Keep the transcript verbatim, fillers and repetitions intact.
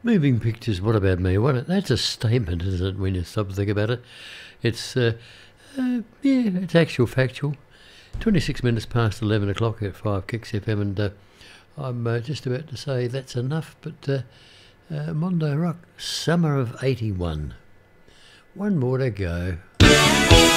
Moving pictures, what about me? What a, that's a statement, isn't it, when you stop and think about it? It's, uh, uh, yeah, it's actual factual. twenty-six minutes past eleven o'clock at five Kicks F M, and uh, I'm uh, just about to say that's enough, but uh, uh, Mondo Rock, summer of eighty-one. One more to go.